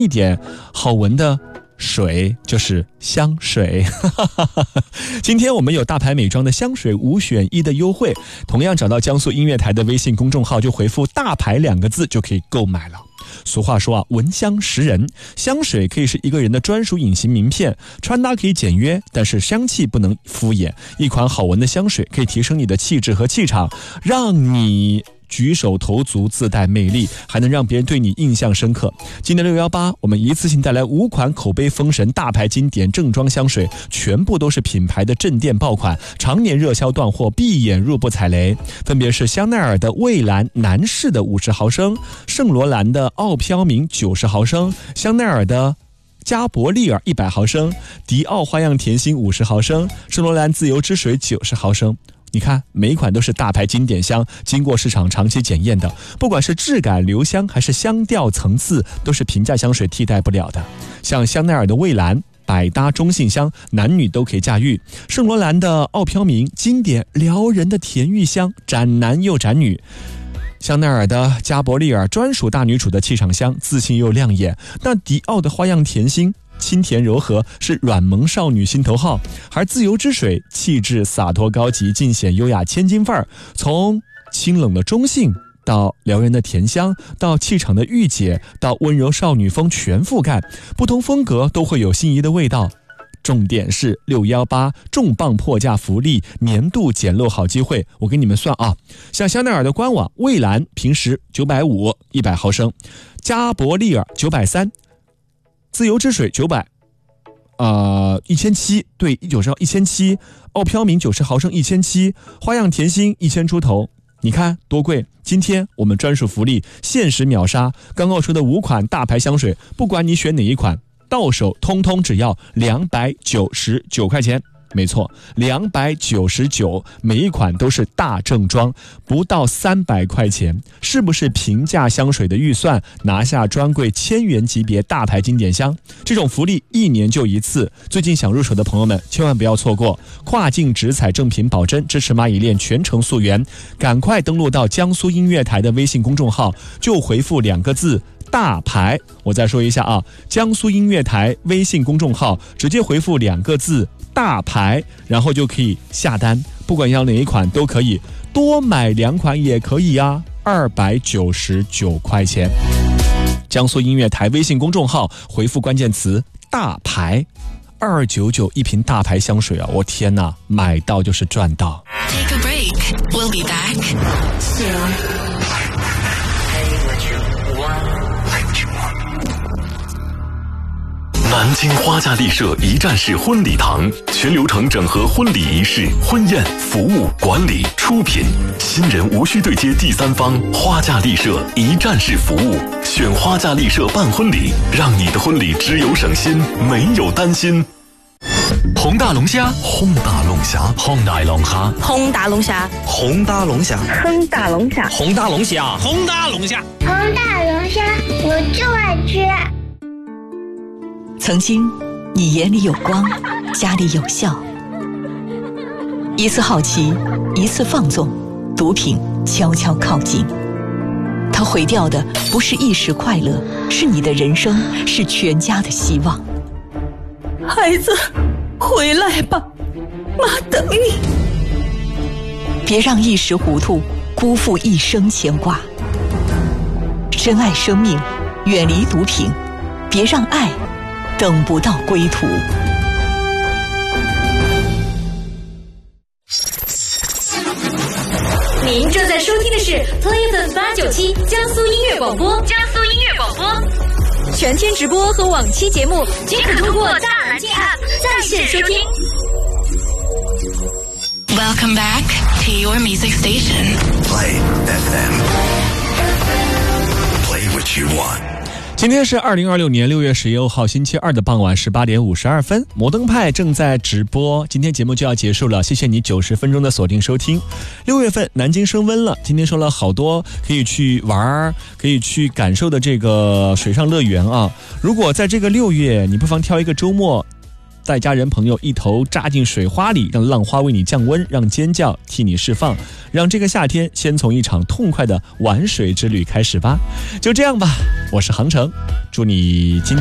一点好闻的水，就是香水。今天我们有大牌美妆的香水5选1的优惠，同样找到江苏音乐台的微信公众号，就回复大牌2个字就可以购买了。俗话说啊，闻香识人，香水可以是一个人的专属隐形名片，穿搭可以简约，但是香气不能敷衍。一款好闻的香水可以提升你的气质和气场，让你举手投足自带魅力，还能让别人对你印象深刻。今年618，我们一次性带来5款口碑封神、大牌经典正装香水，全部都是品牌的镇店爆款，常年热销断货，闭眼入不踩雷。分别是香奈儿的蔚蓝男士的50毫升，圣罗兰的傲飘明90毫升，香奈儿的加伯利尔100毫升，迪奥花样甜心50毫升，圣罗兰自由之水90毫升。你看，每一款都是大牌经典香，经过市场长期检验的，不管是质感、留香还是香调层次，都是平价香水替代不了的。像香奈儿的蔚蓝，百搭中性香，男女都可以驾驭；圣罗兰的傲飘明，经典撩人的甜玉香，斩男又斩女；香奈儿的加伯利尔，专属大女主的气场香，自信又亮眼；那迪奥的花样甜心，清甜柔和，是软萌少女心头好；而自由之水，气质洒脱高级，尽显优雅千金范儿。从清冷的中性到撩人的甜香，到气场的御姐，到温柔少女风，全覆盖，不同风格都会有心仪的味道。重点是618重磅破价福利，年度捡漏好机会。我给你们算啊，像香奈儿的官网，蔚蓝平时950 100毫升，加伯利尔930，自由之水900，1700，对，1700，傲飘明90毫升1700，花样甜心1000出头。你看多贵！今天我们专属福利，限时秒杀！刚刚说的5款大牌香水，不管你选哪一款，到手通通只要299块钱。没错，299，每一款都是大正装，不到300块钱，是不是平价香水的预算？拿下专柜1000元级别大牌经典香，这种福利1年就1次。最近想入手的朋友们，千万不要错过！跨境直采正品保真，支持蚂蚁链全程溯源，赶快登录到江苏音乐台的微信公众号，就回复2个字。大牌，我再说一下啊，江苏音乐台微信公众号直接回复2个字大牌，然后就可以下单，不管要哪一款都可以，多买2款也可以啊，299块钱。江苏音乐台微信公众号回复关键词大牌，299一瓶大牌香水啊，我天哪，买到就是赚到。 Take a break. We'll be back soon. 南京花家丽舍一站式婚礼堂，全流程整合婚礼仪式、婚宴、服务、管理、出品，新人无需对接第三方，花家丽舍一站式服务，选花家丽舍办婚礼，让你的婚礼只有省心，没有担心。红大龙虾，红大龙虾，红大龙虾， 红大龙虾， 红大龙虾， 红大龙虾， 红大龙虾， 红大龙虾， 红大龙虾，我就爱吃。 曾经你眼里有光，家里有笑，一次好奇，一次放纵，毒品悄悄靠近，它毁掉的不是一时快乐，是你的人生，是全家的希望。 孩子，回来吧，妈等你。 别让一时糊涂辜负一生牵挂，珍爱生命，远离毒品，别让爱等不到归途。 您正在收听的是 Play FM897江苏音乐广播，江苏音乐广播，全天直播和往期节目均可通过大蓝鲸 App 在线收听。 Welcome back to your music station. Play FM. Play what you want. 今天是2026年6月11号星期二的傍晚18点52分，摩登派正在直播，今天节目就要结束了，谢谢你90分钟的锁定收听。6月份南京升温了，今天说了好多可以去玩，可以去感受的这个水上乐园啊。如果在这个6月，你不妨挑一个周末带家人朋友一头扎进水花里，让浪花为你降温，让尖叫替你释放，让这个夏天先从一场痛快的玩水之旅开始吧。就这样吧，我是航程，祝你今